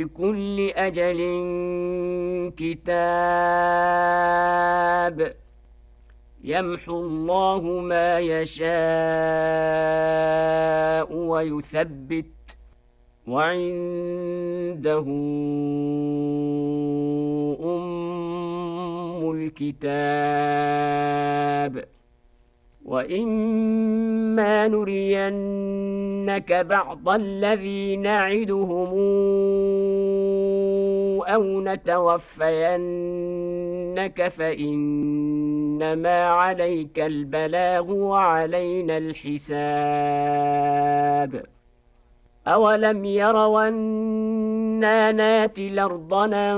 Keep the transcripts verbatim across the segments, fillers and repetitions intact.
لكل أجل كتاب يمحو الله ما يشاء ويثبت وعنده أم الكتاب وإما نرينك بعض الذي نعدهم أو نتوفينك فإنما عليك البلاغ وعلينا الحساب أولم يروا أنا ناتي الأرض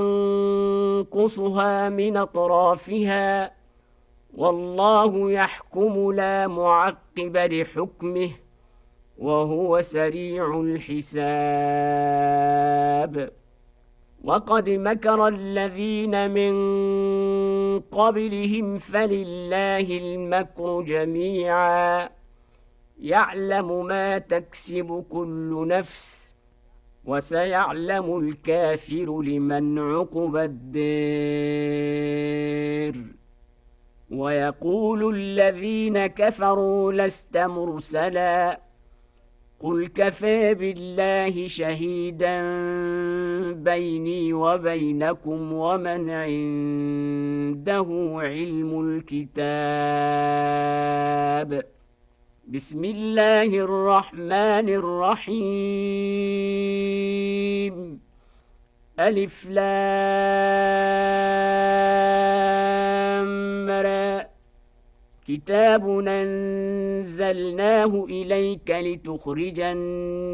ننقصها من أطرافها والله يحكم لا معقب لحكمه وهو سريع الحساب وقد مكر الذين من قبلهم فلله المكر جميعا يعلم ما تكسب كل نفس وسيعلم الكافر لمن عقبى الدار ويقول الذين كفروا لست مرسلا قل كفى بالله شهيدا بيني وبينكم ومن عنده علم الكتاب بسم الله الرحمن الرحيم ألف لام را كتاب أنزلناه إليك لتخرج